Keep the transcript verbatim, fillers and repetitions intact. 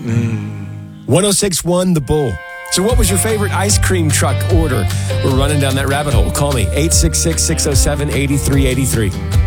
Mm. one oh six one The Bull. So what was your favorite ice cream truck order? We're running down that rabbit hole. Call me, eight six six, six oh seven, eight three eight three.